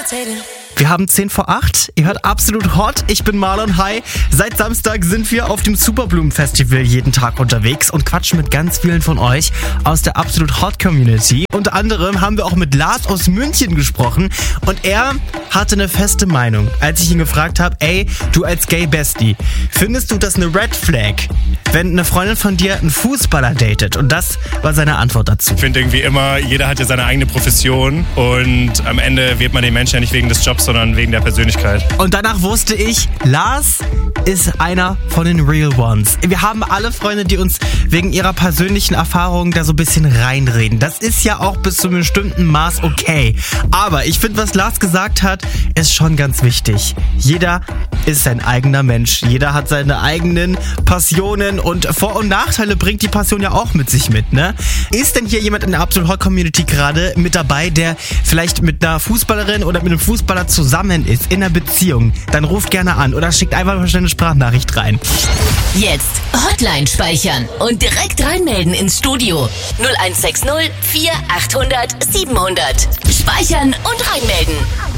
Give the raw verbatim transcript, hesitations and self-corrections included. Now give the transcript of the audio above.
Wir haben zehn vor acht. Ihr hört Absolut Hot. Ich bin Marlon. Hi. Seit Samstag sind wir auf dem Superblumen Festival jeden Tag unterwegs und quatschen mit ganz vielen von euch aus der Absolut Hot Community. Unter anderem haben wir auch mit Lars aus München gesprochen und er hatte eine feste Meinung, als ich ihn gefragt habe, ey, du als Gay Bestie, findest du das eine Red Flag, wenn eine Freundin von dir einen Fußballer datet? Und das war seine Antwort dazu. Ich finde irgendwie immer, jeder hat ja seine eigene Profession und am Ende wählt man den Menschen ja nicht wegen des Jobs, sondern wegen der Persönlichkeit. Und danach wusste ich, Lars ist einer von den Real Ones. Wir haben alle Freunde, die uns wegen ihrer persönlichen Erfahrungen da so ein bisschen reinreden. Das ist ja auch bis zu einem bestimmten Maß okay. Aber ich finde, was Lars gesagt hat, ist schon ganz wichtig. Jeder ist sein eigener Mensch. Jeder hat seine eigenen Passionen und Vor- und Nachteile bringt die Passion ja auch mit sich mit, ne? Ist denn hier jemand in der Absolut Hot Community gerade mit dabei, der vielleicht mit einer Fußballerin oder mit einem Fußballer zusammen ist, in einer Beziehung? Dann ruft gerne an oder schickt einfach mal schnell eine Sprachnachricht rein. Jetzt Hotline speichern und direkt reinmelden ins Studio. null eins sechs null vier achthundert siebenhundert. Speichern und reinmelden.